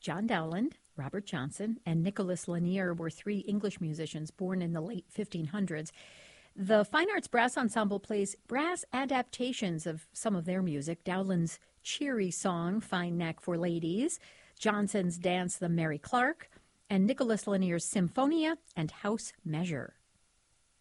John Dowland, Robert Johnson, and Nicholas Lanier were three English musicians born in the late 1500s. The Fine Arts Brass Ensemble plays brass adaptations of some of their music. Dowland's cheery song, Fine Neck for Ladies, Johnson's dance, The Mary Clark, and Nicholas Lanier's Symphonia and House Measure.